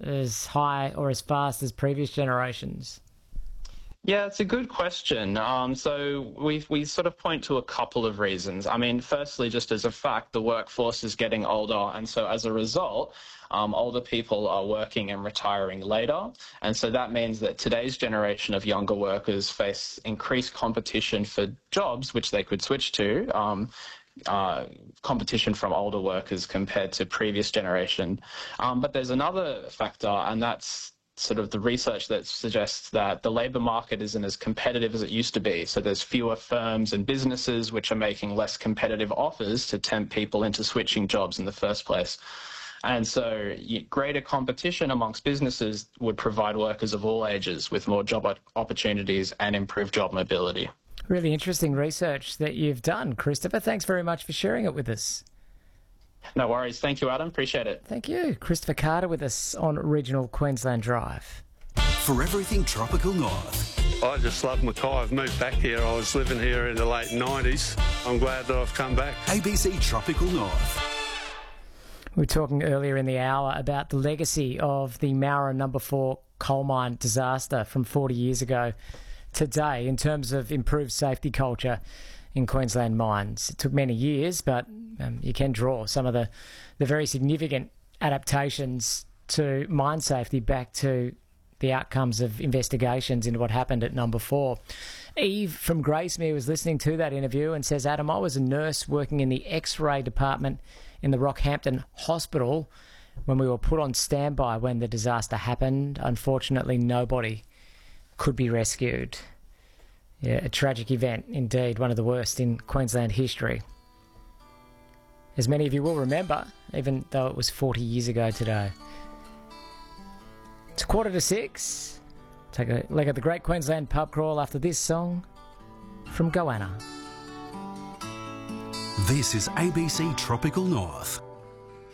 as high or as fast as previous generations? Yeah, it's a good question. So we sort of point to a couple of reasons. I mean, firstly, just as a fact, the workforce is getting older, and so as a result, older people are working and retiring later. And so that means that today's generation of younger workers face increased competition for jobs which they could switch to, competition from older workers compared to previous generation. But there's another factor, and that's sort of the research that suggests that the labour market isn't as competitive as it used to be. So there's fewer firms and businesses which are making less competitive offers to tempt people into switching jobs in the first place. And so greater competition amongst businesses would provide workers of all ages with more job opportunities and improved job mobility. Really interesting research that you've done, Christopher. Thanks very much for sharing it with us. No worries. Thank you, Adam. Appreciate it. Thank you. Christopher Carter with us on Regional Queensland Drive. For everything Tropical North. I just love Mackay. I've moved back here. I was living here in the late 90s. I'm glad that I've come back. ABC Tropical North. We were talking earlier in the hour about the legacy of the Mowra No. 4 coal mine disaster from 40 years ago today in terms of improved safety culture in Queensland mines. It took many years, but you can draw some of the very significant adaptations to mine safety back to the outcomes of investigations into what happened at No. 4. Eve from Gracemere was listening to that interview and says, Adam, I was a nurse working in the X-ray department in the Rockhampton Hospital when we were put on standby when the disaster happened. Unfortunately, nobody could be rescued. Yeah, a tragic event indeed, one of the worst in Queensland history. As many of you will remember, even though it was 40 years ago today. It's 5:45. Take a look at the Great Queensland Pub Crawl after this song from Goanna. This is ABC Tropical North.